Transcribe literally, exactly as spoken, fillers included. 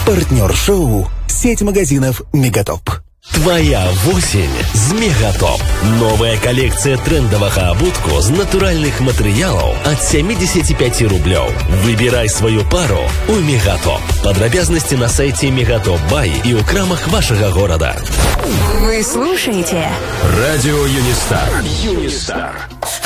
Партнер шоу – сеть магазинов «Мегатоп». Твоя осень з Мегатоп. Новая коллекция трендовага абутку з натуральных матэрыялаў ад семьдесят пять рублёў. Выбирай свою пару у Мегатоп. Подробности на сайте Мегатоп Бай и у крамах вашего города. Вы слушаете Радио Юнистар. Юнистар.